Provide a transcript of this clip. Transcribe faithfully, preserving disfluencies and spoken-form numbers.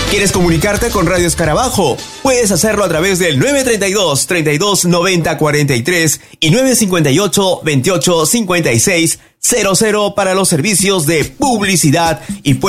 ¿Quieres comunicarte con Radio Escarabajo? Puedes hacerlo a través del nueve treinta y dos, treinta y dos noventa cuarenta y tres y nueve cincuenta y ocho, veintiocho cincuenta y seis cero cero para los servicios de publicidad y